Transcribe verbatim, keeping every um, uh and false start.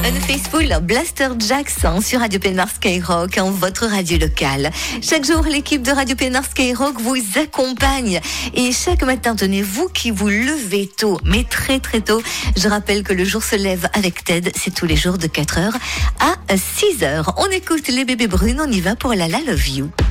Unfaithful, Blaster Jackson sur Radio P N R Skyrock, en votre radio locale. Chaque jour, l'équipe de Radio P N R Skyrock vous accompagne. Et chaque matin, tenez-vous qui vous levez tôt, mais très très tôt. Je rappelle que le jour se lève avec Ted, c'est tous les jours de quatre heures à six heures. On écoute les bébés brunes, on y va pour La La Love You.